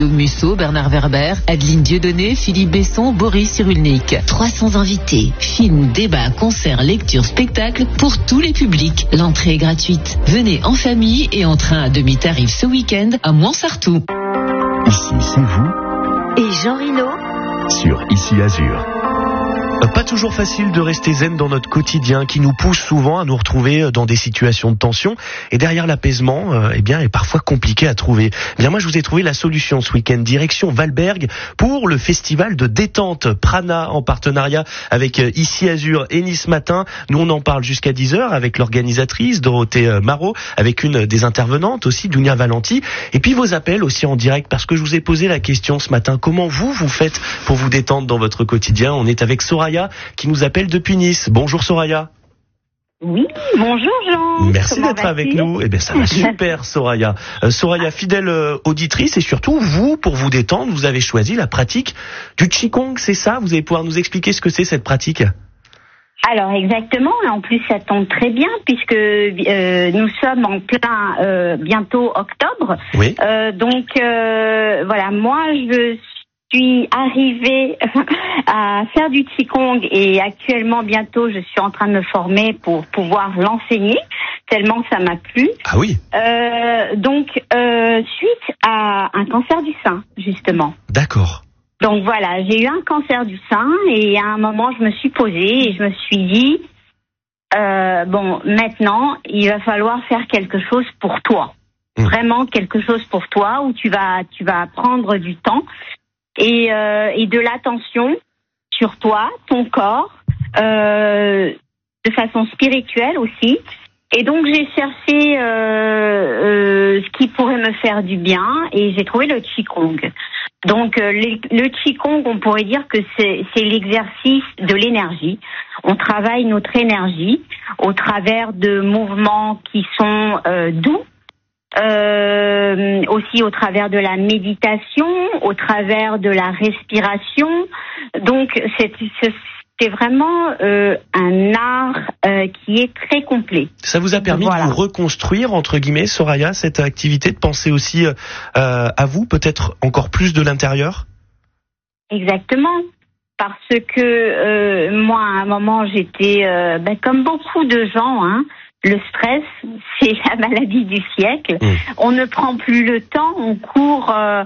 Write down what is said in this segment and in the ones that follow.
Musso, Bernard Werber, Adeline Dieudonné, Philippe Besson, Boris Cyrulnik. 300 invités, films, débats, concerts, lectures, spectacles pour tous les publics. L'entrée est gratuite. Venez en famille et en train à demi-tarif ce week-end à Montsartou. Ici, c'est vous. Et Jean Rino Sur Ici Azur. Pas toujours facile de rester zen dans notre quotidien qui nous pousse souvent à nous retrouver dans des situations de tension et derrière l'apaisement, est parfois compliqué à trouver. Moi je vous ai trouvé la solution ce week-end, direction Valberg pour le festival de détente Prana en partenariat avec Ici Azur et Nice Matin. Nous on en parle jusqu'à 10h avec l'organisatrice Dorothée Marot, avec une des intervenantes aussi, Dunia Valenti, et puis vos appels aussi en direct parce que je vous ai posé la question ce matin, comment vous faites pour vous détendre dans votre quotidien? On est avec Soraya qui nous appelle depuis Nice. Bonjour Soraya. Oui, bonjour Jean. Merci Comment d'être vas-tu? avec nous. Ça va super Soraya. Soraya, fidèle auditrice et surtout vous, pour vous détendre, vous avez choisi la pratique du Qigong, c'est ça? Vous allez pouvoir nous expliquer ce que c'est cette pratique? Alors exactement, et en plus ça tombe très bien puisque nous sommes en plein bientôt octobre. Oui. Voilà, moi je suis arrivée à faire du Qigong et actuellement bientôt je suis en train de me former pour pouvoir l'enseigner tellement ça m'a plu. Ah oui. Suite à un cancer du sein justement. D'accord. Donc voilà, j'ai eu un cancer du sein et à un moment je me suis posée et je me suis dit maintenant il va falloir faire quelque chose pour toi. Vraiment quelque chose pour toi où tu vas prendre du temps et de l'attention sur toi, ton corps, de façon spirituelle aussi. Et donc j'ai cherché ce qui pourrait me faire du bien et j'ai trouvé le Qigong. Donc le Qigong, on pourrait dire que c'est l'exercice de l'énergie. On travaille notre énergie au travers de mouvements qui sont doux. Aussi au travers de la méditation, au travers de la respiration. Donc c'est vraiment un art qui est très complet. Ça vous a permis de vous reconstruire, entre guillemets, Soraya, cette activité, de penser aussi à vous, peut-être encore plus de l'intérieur? Exactement. Parce que moi, à un moment, j'étais comme beaucoup de gens, le stress, c'est la maladie du siècle. On ne prend plus le temps, on court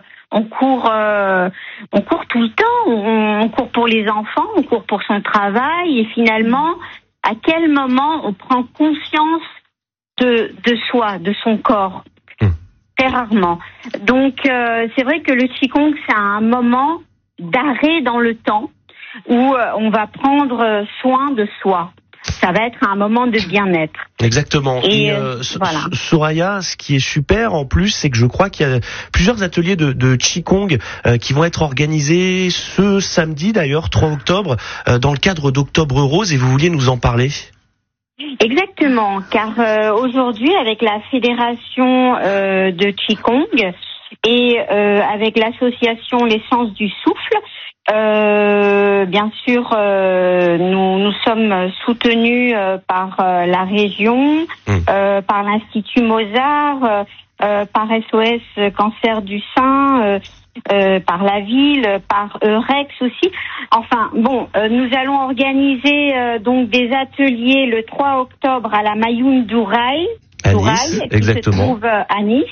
tout le temps. On court pour les enfants, on court pour son travail. Et finalement, à quel moment on prend conscience de soi, de son corps? Très rarement. Donc, c'est vrai que le Qigong, c'est un moment d'arrêt dans le temps où on va prendre soin de soi. Ça va être un moment de bien-être. Exactement. Et voilà. Soraya, ce qui est super en plus, c'est que je crois qu'il y a plusieurs ateliers de Qigong qui vont être organisés ce samedi d'ailleurs, 3 octobre, dans le cadre d'Octobre Rose, et vous vouliez nous en parler? Exactement, car aujourd'hui, avec la fédération de Qigong et avec l'association L'Essence du Souffle, bien sûr, nous sommes soutenus par la région, par l'Institut Mozart, par SOS Cancer du Sein, par la ville, par Rex aussi. Enfin, nous allons organiser donc des ateliers le 3 octobre à la Mayoun Douraï, qui se trouve à Nice,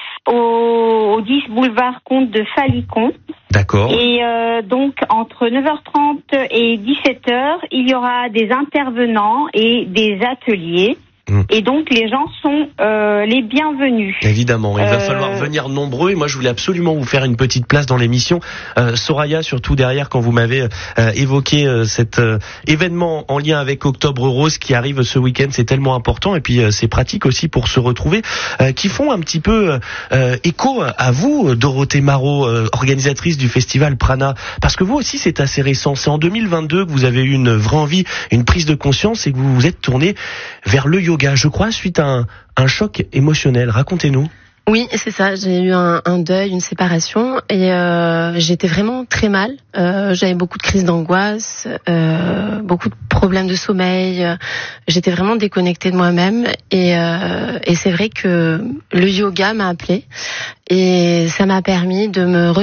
au 10 boulevard Comte de Falicon. D'accord. Et donc, entre 9h30 et 17h, il y aura des intervenants et des ateliers. Et donc, les gens sont les bienvenus. Évidemment, il va falloir venir nombreux. Et moi, je voulais absolument vous faire une petite place dans l'émission. Soraya, surtout derrière, quand vous m'avez évoqué cet événement en lien avec Octobre Rose qui arrive ce week-end, c'est tellement important. Et puis, c'est pratique aussi pour se retrouver, qui font un petit peu écho à vous, Dorothée Marot, organisatrice du festival Prana. Parce que vous aussi, c'est assez récent. C'est en 2022 que vous avez eu une vraie envie, une prise de conscience et que vous vous êtes tourné vers le yoga, je crois, suite à un choc émotionnel. Racontez-nous. Oui, c'est ça. J'ai eu un deuil, une séparation, et j'étais vraiment très mal. J'avais beaucoup de crises d'angoisse, beaucoup de problèmes de sommeil. J'étais vraiment déconnectée de moi-même, et c'est vrai que le yoga m'a appelée et ça m'a permis de me